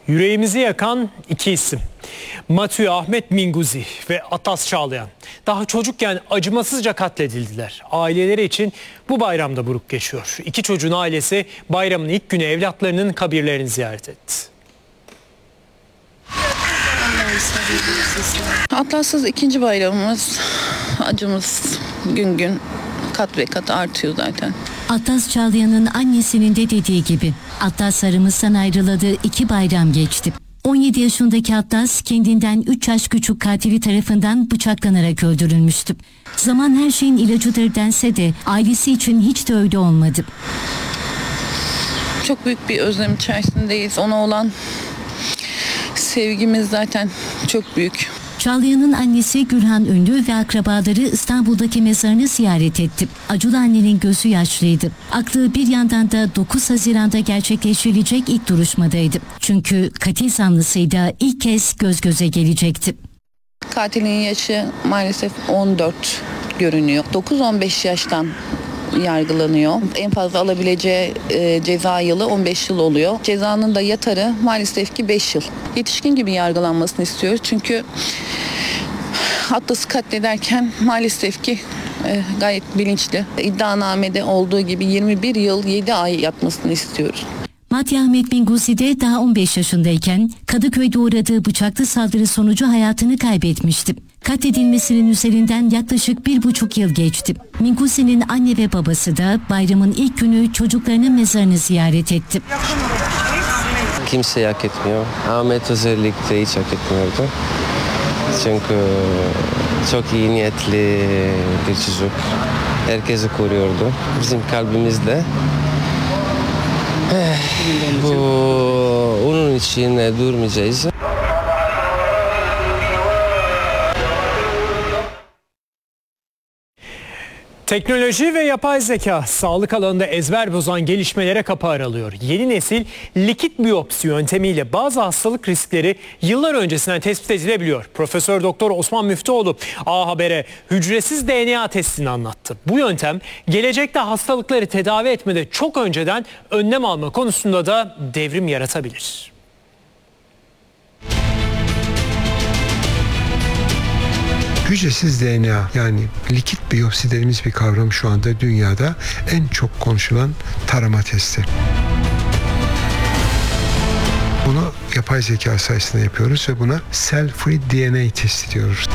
Yüreğimizi yakan iki isim. Mathieu Ahmet Minguzi ve Attas Çağlayan. Daha çocukken acımasızca katledildiler. Aileleri için bu bayramda buruk geçiyor. İki çocuğun ailesi bayramın ilk günü evlatlarının kabirlerini ziyaret etti. Atlassız ikinci bayramımız, acımız gün gün kat ve kat artıyor zaten. Attas Çağlayan'ın annesinin de dediği gibi Attas aramızdan ayrıladığı 2 bayram geçti. 17 yaşındaki Attas kendinden 3 yaş küçük katili tarafından bıçaklanarak öldürülmüştü. Zaman her şeyin ilacıdır dense de ailesi için hiç de öyle olmadı. Çok büyük bir özlem içerisindeyiz. Ona olan sevgimiz zaten çok büyük. Çağlayan'ın annesi Gülhan Ünlü ve akrabaları İstanbul'daki mezarını ziyaret etti. Acılı annenin gözü yaşlıydı. Aklı bir yandan da 9 Haziran'da gerçekleştirilecek ilk duruşmadaydı. Çünkü katil zanlısıyla ilk kez göz göze gelecekti. Katilin yaşı maalesef 14 görünüyor. 9-15 yaştan yargılanıyor. En fazla alabileceği ceza yılı 15 yıl oluyor. Cezanın da yatarı maalesef ki 5 yıl. Yetişkin gibi yargılanmasını istiyoruz. Çünkü Attas'ı katlederken maalesef ki gayet bilinçli. İddianamede olduğu gibi 21 yıl 7 ay yatmasını istiyoruz. Mathieu Ahmet Minguzi de daha 15 yaşındayken Kadıköy'de uğradığı bıçaklı saldırı sonucu hayatını kaybetmişti. Katledilmesinin üzerinden yaklaşık 1,5 yıl geçti. Minguzi'nin anne ve babası da bayramın ilk günü çocuklarının mezarını ziyaret etti. Kimse hak etmiyor. Ahmet özellikle hiç hak etmiyordu. Çünkü çok iyi niyetli bir çocuk. Herkesi koruyordu. Bizim kalbimizde. Onun için durmayacağız. Teknoloji ve yapay zeka sağlık alanında ezber bozan gelişmelere kapı aralıyor. Yeni nesil likit biyopsi yöntemiyle bazı hastalık riskleri yıllar öncesinden tespit edilebiliyor. Profesör Doktor Osman Müftüoğlu A Haber'e hücresiz DNA testini anlattı. Bu yöntem gelecekte hastalıkları tedavi etmede çok önceden önlem alma konusunda da devrim yaratabilir. Hücresiz DNA yani likit biyopsi dediğimiz bir kavram şu anda dünyada en çok konuşulan tarama testi. Bunu yapay zeka sayesinde yapıyoruz ve buna cell-free DNA testi diyoruz.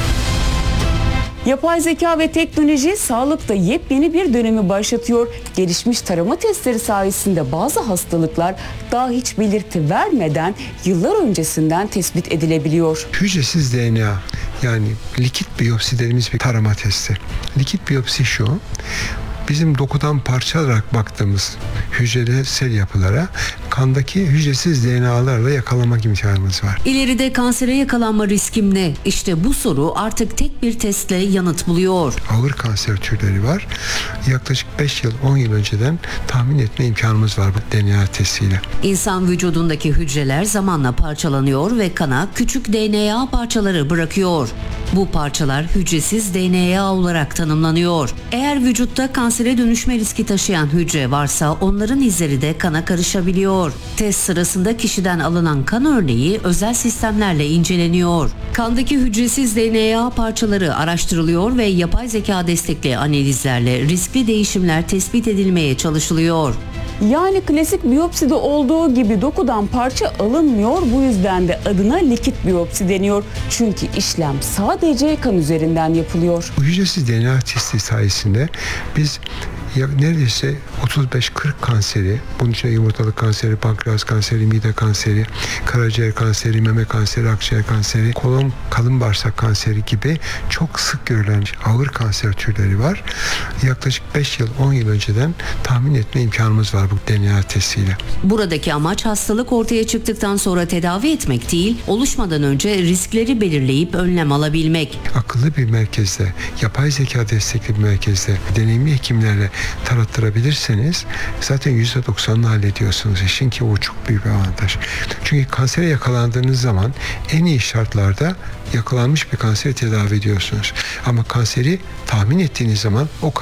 Yapay zeka ve teknoloji sağlıkta yepyeni bir dönemi başlatıyor. Gelişmiş tarama testleri sayesinde bazı hastalıklar daha hiç belirti vermeden yıllar öncesinden tespit edilebiliyor. Hücresiz DNA yani likit biyopsi dediğimiz bir tarama testi. Likit biyopsi şu: bizim dokudan parça alarak baktığımız hücresel yapılara kandaki hücresiz DNA'larla yakalamak imkanımız var. İleride kansere yakalanma riskim ne? İşte bu soru artık tek bir testle yanıt buluyor. Ağır kanser türleri var. Yaklaşık 5 yıl, 10 yıl önceden tahmin etme imkanımız var bu DNA testiyle. İnsan vücudundaki hücreler zamanla parçalanıyor ve kana küçük DNA parçaları bırakıyor. Bu parçalar hücresiz DNA olarak tanımlanıyor. Eğer vücutta kansere dönüşme riski taşıyan hücre varsa onların izleri de kana karışabiliyor. Test sırasında kişiden alınan kan örneği özel sistemlerle inceleniyor. Kandaki hücresiz DNA parçaları araştırılıyor ve yapay zeka destekli analizlerle riskli değişimler tespit edilmeye çalışılıyor. Yani klasik biyopside olduğu gibi dokudan parça alınmıyor. Bu yüzden de adına likit biyopsi deniyor. Çünkü işlem sadece kan üzerinden yapılıyor. Bu hücresiz DNA testi sayesinde biz neredeyse 35-40 kanseri, bunun içinde yumurtalık kanseri, pankreas kanseri, mide kanseri, karaciğer kanseri, meme kanseri, akciğer kanseri, kolon, kalın bağırsak kanseri gibi çok sık görülen ağır kanser türleri var. Yaklaşık 5 yıl, 10 yıl önceden tahmin etme imkanımız var bu DNA testiyle. Buradaki amaç hastalık ortaya çıktıktan sonra tedavi etmek değil, oluşmadan önce riskleri belirleyip önlem alabilmek. Akıllı bir merkezde, yapay zeka destekli bir merkezde deneyimli hekimlerle tarattırabilirseniz zaten %90'ını hallediyorsunuz işin, ki o çok büyük bir avantaj. Çünkü kansere yakalandığınız zaman en iyi şartlarda yakalanmış bir kanseri tedavi ediyorsunuz. Ama kanseri tahmin ettiğiniz zaman o